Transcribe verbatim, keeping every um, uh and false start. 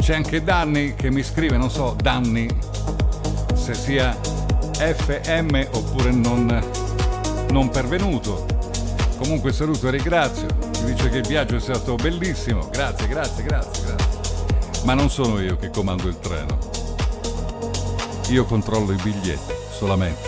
C'è anche Danny che mi scrive, non so Danny se sia F M oppure non, non pervenuto. Comunque saluto e ringrazio, mi dice che il viaggio è stato bellissimo, grazie, grazie, grazie, grazie. Ma non sono io che comando il treno, io controllo i biglietti solamente.